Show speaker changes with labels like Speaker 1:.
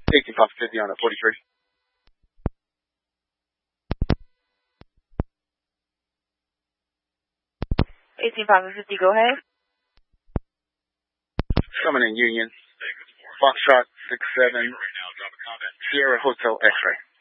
Speaker 1: 18 Papa 50 on at 43.
Speaker 2: 18 Papa 50, go ahead.
Speaker 1: Coming in Union. Foxtrot 67. Sierra Hotel X-ray.